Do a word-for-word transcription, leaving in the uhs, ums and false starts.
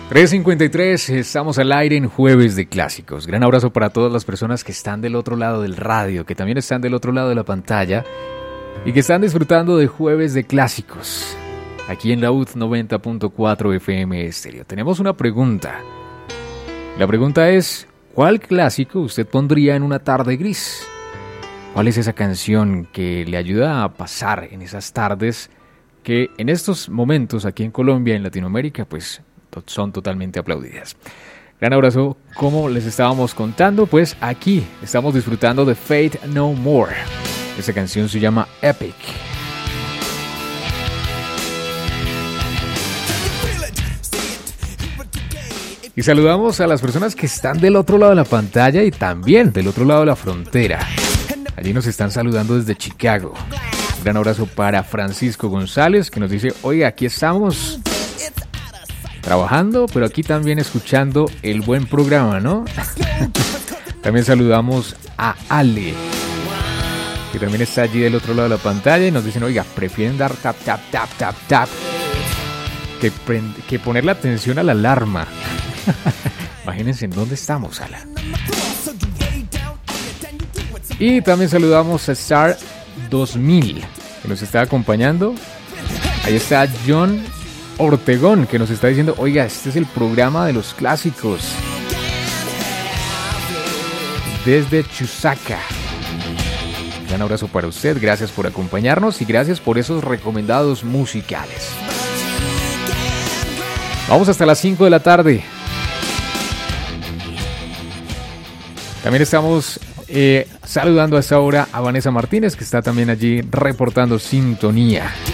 tres cincuenta y tres, estamos al aire en Jueves de Clásicos. Gran abrazo para todas las personas que están del otro lado del radio, que también están del otro lado de la pantalla y que están disfrutando de Jueves de Clásicos. Aquí en la U T noventa punto cuatro F M Estéreo. Tenemos una pregunta. La pregunta es, ¿cuál clásico usted pondría en una tarde gris? ¿Cuál es esa canción que le ayuda a pasar en esas tardes que en estos momentos aquí en Colombia, en Latinoamérica, pues son totalmente aplaudidas? Gran abrazo. Como les estábamos contando, pues aquí estamos disfrutando de Faith No More. Esa canción se llama Epic. Y saludamos a las personas que están del otro lado de la pantalla y también del otro lado de la frontera. Allí nos están saludando desde Chicago. Un gran abrazo para Francisco González, que nos dice, oiga, aquí estamos trabajando, pero aquí también escuchando el buen programa, ¿no? También saludamos a Ale, que también está allí del otro lado de la pantalla y nos dicen, oiga, prefieren dar tap, tap, tap, tap, tap que, prend- que ponerle atención a la alarma. Imagínense en dónde estamos, Ala. Y también saludamos a Star dos mil, que nos está acompañando. Ahí está John Ortegón, que nos está diciendo, oiga, este es el programa de los clásicos. Desde Chusaca. Un gran abrazo para usted, gracias por acompañarnos y gracias por esos recomendados musicales. Vamos hasta las cinco de la tarde. También estamos eh, saludando a esta hora a Vanessa Martínez, que está también allí reportando sintonía.